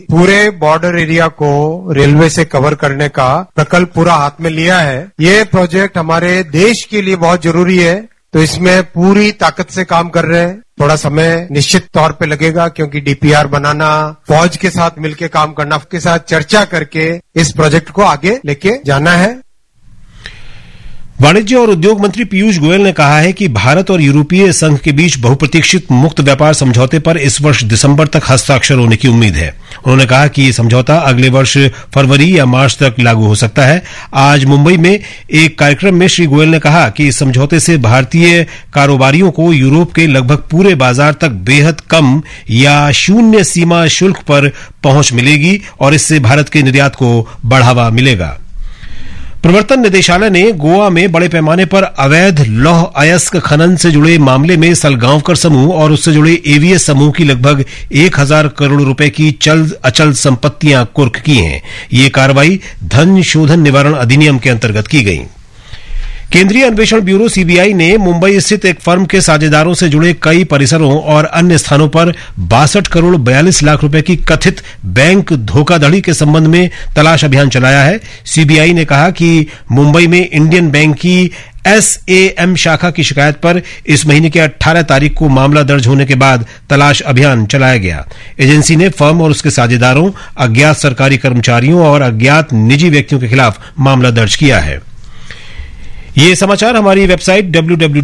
पूरे border area को railway से कवर करने का प्रकल्प पूरा हाथ में लिया है। ये प्रोजेक्ट हमारे देश के लिए बहुत जरूरी है, तो इसमें पूरी ताकत से काम कर रहे हैं। थोड़ा समय निश्चित तौर पे लगेगा क्योंकि डीपीआर बनाना, फौज के साथ मिलकर काम करना, के साथ चर्चा करके इस प्रोजेक्ट को आगे लेके जाना है। वाणिज्य और उद्योग मंत्री पीयूष गोयल ने कहा है कि भारत और यूरोपीय संघ के बीच बहुप्रतीक्षित मुक्त व्यापार समझौते पर इस वर्ष दिसंबर तक हस्ताक्षर होने की उम्मीद है। उन्होंने कहा कि ये समझौता अगले वर्ष फरवरी या मार्च तक लागू हो सकता है। आज मुंबई में एक कार्यक्रम में श्री गोयल ने कहा कि इस समझौते से भारतीय कारोबारियों को यूरोप के लगभग पूरे बाजार तक बेहद कम या शून्य सीमा शुल्क पर पहुंच मिलेगी और इससे भारत के निर्यात को बढ़ावा मिलेगा। प्रवर्तन निदेशालय ने गोवा में बड़े पैमाने पर अवैध लौह अयस्क खनन से जुड़े मामले में सलगांवकर समूह और उससे जुड़े एवीएस समूह की लगभग 1000 करोड़ रुपए की चल अचल संपत्तियां कुर्क की हैं। ये कार्रवाई धन शोधन निवारण अधिनियम के अंतर्गत की गई। केंद्रीय अन्वेषण ब्यूरो सीबीआई ने मुंबई स्थित एक फर्म के साझेदारों से जुड़े कई परिसरों और अन्य स्थानों पर 62 करोड़ 42 लाख रुपए की कथित बैंक धोखाधड़ी के संबंध में तलाश अभियान चलाया है। सीबीआई ने कहा कि मुंबई में इंडियन बैंक की एसएएम शाखा की शिकायत पर इस महीने की 18 तारीख को मामला दर्ज होने के बाद तलाश अभियान चलाया गया। एजेंसी ने फर्म और उसके साझेदारों, अज्ञात सरकारी कर्मचारियों और अज्ञात निजी व्यक्तियों के खिलाफ मामला दर्ज किया है। ये समाचार हमारी वेबसाइट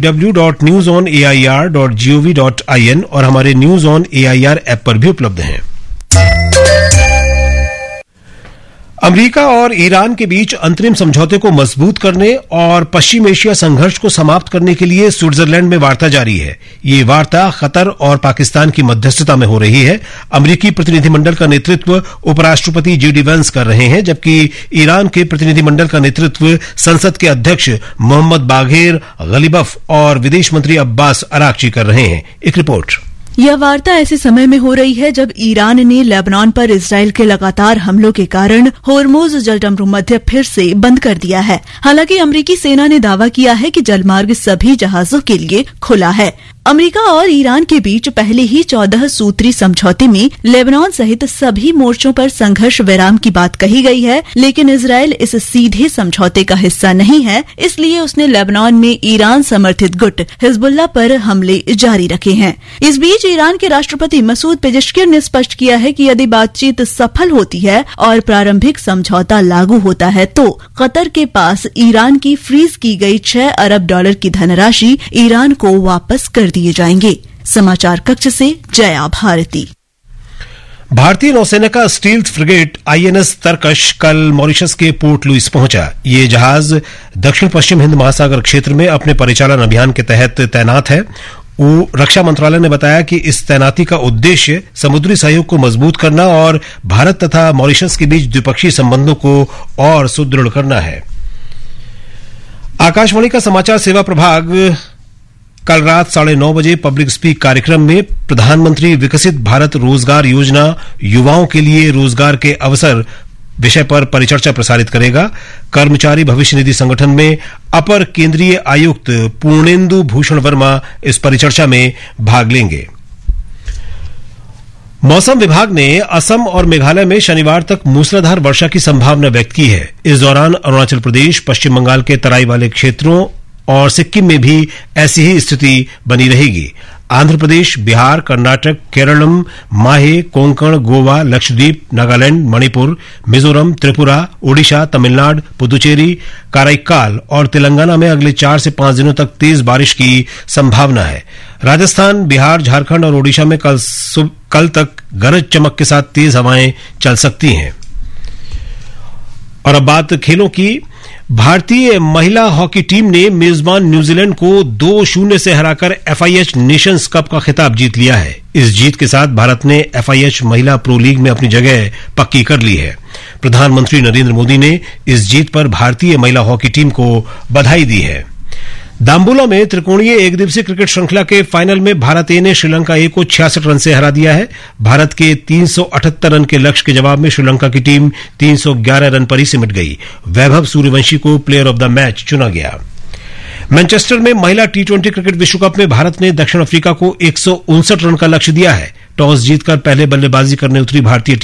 www.newsonair.gov.in और हमारे न्यूज ऑन एआईआर ऐप पर भी उपलब्ध हैं। अमेरिका और ईरान के बीच अंतरिम समझौते को मजबूत करने और पश्चिम एशिया संघर्ष को समाप्त करने के लिए स्विट्जरलैंड में वार्ता जारी है। ये वार्ता कतर और पाकिस्तान की मध्यस्थता में हो रही है। अमेरिकी प्रतिनिधिमंडल का नेतृत्व उपराष्ट्रपति जेडी वेंस कर रहे हैं, जबकि ईरान के प्रतिनिधिमंडल का नेतृत्व संसद के अध्यक्ष मोहम्मद बाघेर गलीबफ और विदेश मंत्री अब्बास अराक्ची कर रहे हैं। एक रिपोर्ट। यह वार्ता ऐसे समय में हो रही है जब ईरान ने लेबनान पर इजराइल के लगातार हमलों के कारण होर्मुज जलडमरू मध्य फिर से बंद कर दिया है। हालांकि अमेरिकी सेना ने दावा किया है कि जलमार्ग सभी जहाजों के लिए खुला है। अमेरिका और ईरान के बीच पहले ही 14 सूत्री समझौते में लेबनान सहित सभी मोर्चों पर संघर्ष विराम की बात कही गई है, लेकिन इजराइल इस सीधे समझौते का हिस्सा नहीं है, इसलिए उसने लेबनान में ईरान समर्थित गुट हिजबुल्लाह पर हमले जारी रखे हैं। इस बीच ईरान के राष्ट्रपति मसूद पेजेश्कियान ने स्पष्ट किया है कि यदि बातचीत सफल होती है और प्रारंभिक समझौता लागू होता है तो कतर के पास ईरान की फ्रीज की गई $6 अरब की धनराशि ईरान को वापस कर दिए जाएंगे। समाचार कक्ष से जया भारती। भारतीय नौसेना का स्टील्थ फ्रिगेट आईएनएस तरकश कल मॉरिशस के पोर्ट लुइस पहुंचा। ये जहाज दक्षिण पश्चिम हिंद महासागर क्षेत्र में अपने परिचालन अभियान के तहत तैनात है। रक्षा मंत्रालय ने बताया कि इस तैनाती का उद्देश्य समुद्री सहयोग को मजबूत करना और भारत तथा मॉरिशस के बीच द्विपक्षीय संबंधों को और सुदृढ़ करना है। आकाशवाणी का समाचार सेवा प्रभाग कल रात 9:30 बजे पब्लिक स्पीक कार्यक्रम में प्रधानमंत्री विकसित भारत रोजगार योजना युवाओं के लिए रोजगार के अवसर विषय पर परिचर्चा प्रसारित करेगा। कर्मचारी भविष्य निधि संगठन में अपर केंद्रीय आयुक्त पूर्णेंदु भूषण वर्मा इस परिचर्चा में भाग लेंगे। मौसम विभाग ने असम और मेघालय में शनिवार तक मूसलाधार वर्षा की संभावना व्यक्त की है। इस दौरान अरुणाचल प्रदेश, पश्चिम बंगाल के तराई वाले क्षेत्रों और सिक्किम में भी ऐसी ही स्थिति बनी रहेगी। आंध्र प्रदेश, बिहार, कर्नाटक, केरलम, माहे, कोंकण, गोवा, लक्षद्वीप, नागालैंड, मणिपुर, मिजोरम, त्रिपुरा, ओडिशा, तमिलनाडु, पुदुचेरी, काराइकाल और तेलंगाना में अगले 4 से 5 दिनों तक तेज बारिश की संभावना है। राजस्थान, बिहार, झारखंड और ओडिशा में कल तक गरज चमक के साथ तेज हवाएं चल सकती हैं। और अब बात खेलों की। भारतीय महिला हॉकी टीम ने मेजबान न्यूजीलैंड को 2-0 से हराकर एफआईएच नेशंस कप का खिताब जीत लिया है। इस जीत के साथ भारत ने एफआईएच महिला प्रो लीग में अपनी जगह पक्की कर ली है। प्रधानमंत्री नरेंद्र मोदी ने इस जीत पर भारतीय महिला हॉकी टीम को बधाई दी है। दाम्बुला में त्रिकोणीय एकदिवसीय क्रिकेट श्रृंखला के फाइनल में भारत ए ने श्रीलंका ए को 66 रन से हरा दिया है। भारत के 378 रन के लक्ष्य के जवाब में श्रीलंका की टीम 311 रन पर ही सिमट गई। वैभव सूर्यवंशी को प्लेयर ऑफ द मैच चुना गया। मैनचेस्टर में महिला टी20 क्रिकेट विश्व कप में भारत ने दक्षिण अफ्रीका को 159 रन का लक्ष्य दिया है। टॉस जीतकर पहले बल्लेबाजी करने उतरी भारतीय